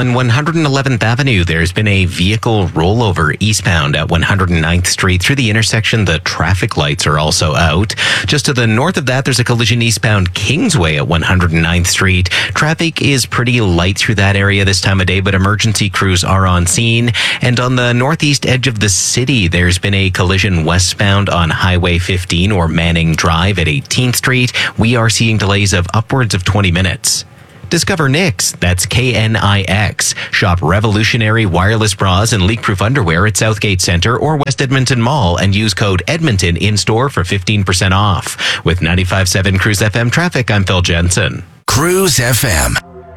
On 111th Avenue, there's been a vehicle rollover eastbound at 109th Street. Through the intersection, the traffic lights are also out. Just to the north of that, there's a collision eastbound Kingsway at 109th Street. Traffic is pretty light through that area this time of day, but emergency crews are on scene. And on the northeast edge of the city, there's been a collision westbound on Highway 15 or Manning Drive at 18th Street. We are seeing delays of upwards of 20 minutes. Discover Knix, that's Knix. Shop revolutionary wireless bras and leak-proof underwear at Southgate Centre or West Edmonton Mall and use code Edmonton in-store for 15% off. With 95.7 Cruise FM traffic, I'm Phil Jensen. Cruise FM.